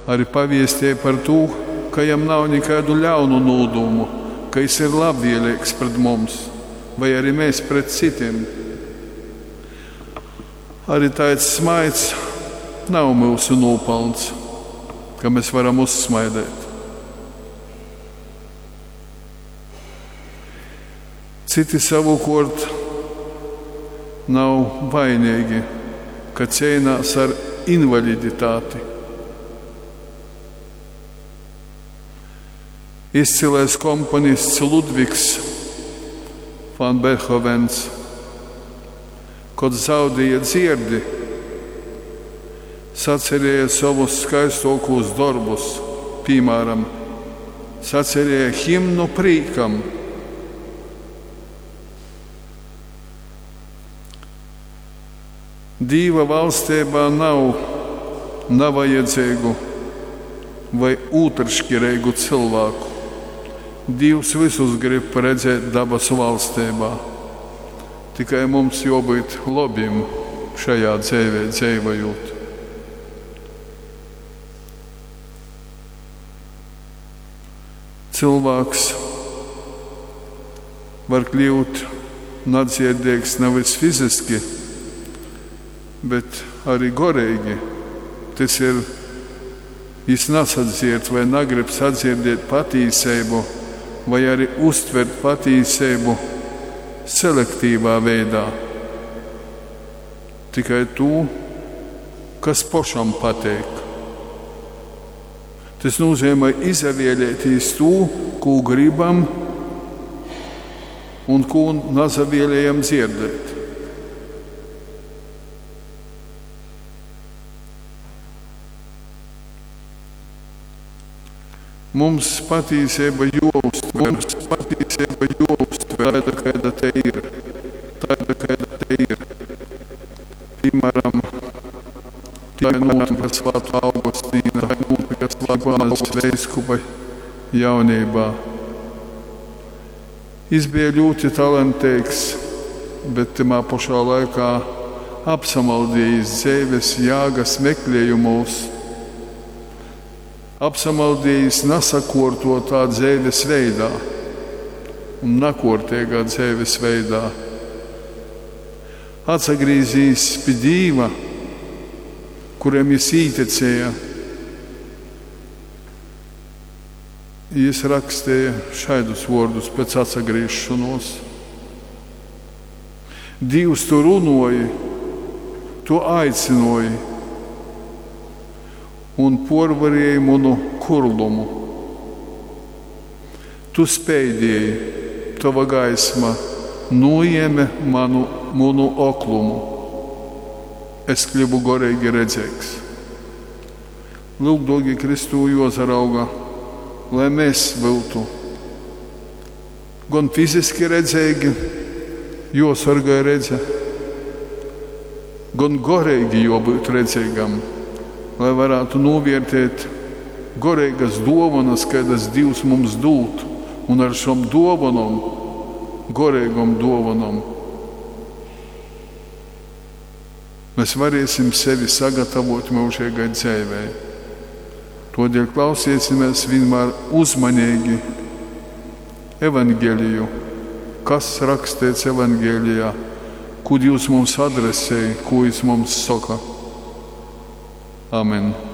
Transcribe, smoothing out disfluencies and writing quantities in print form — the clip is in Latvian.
arī paviestīja par to, ka jam nav nekādu ļaunu nodūmu, ka viņš ir labvēlīgs pret mums, vai arī mēs pret citiem. Arī tāds smaids nav mūsu nopelns, ka mēs varam uzsmaidēt. Citi savukārt nav vainīgi, ka cīnās ar invaliditāti. Izcilais komponists Ludvigs van Beethovens, kad zaudēja dzirdi, sacerēja savus skaistākos darbus, piemēram, sacerēja himnu prīkam. Dieva valstībā nav vajadzīgu vai otršķirīgu cilvēku. Dievs visus grib redzēt dabas valstībā. Tikai mums jābūt labiem šajā dzīvē dzīvojot. Cilvēks var kļūt nedzirdīgs nevis fiziski, bet arī garīgi. Tas ir, viņš nesadzird vai negrib sadzirdēt patiesību, vai arī uztvert patiesību selektīvā veidā. Tikai to, kas pašam patīk. Tas nozīmē izvēlēties to, ko gribam un ko nezavēlējam dzirdēt. Mums patiesība jāuztver, tāda, kāda te ir. Piemēram, Svātu Augustīna, Libanas veiskupa jaunībā. Viņš bija ļoti talantīgs, bet tamā pašā laikā apsamaldījis dzīves jēgas meklējumos, apsamaldījis nesakārtotā dzīves veidā un nekārtīgā dzīves veidā. Atsagrīzījis pie Dieva, kuriem viņš ieticēja. Viņš rakstīja šādus vārdus pēc atsagrīšanos. Dievs to runāja, to aicināja un porvarēja manu kurlumu. Tu spēdēji, tava gaisma noņēma manu oklumu. Es kļuvu garīgi redzīgs. Lūk, dārgie Kristu, jāsarauga, lai mēs būtu gan fiziski redzīgi, jāsargā redze, gan garīgi jābūt redzīgam, lai varētu novērtēt garīgas dāvanas, kādas Dievs mums dod, un ar šām dāvanām, garīgām dāvanām, mēs varēsim sevi sagatavot mūžīgai dzīvei. Tādēļ klausīsimies vienmēr uzmanīgi evaņģēliju, kas rakstīts evaņģēlijā, ko Dievs mums adresēja, ko viņš mums saka. Amen.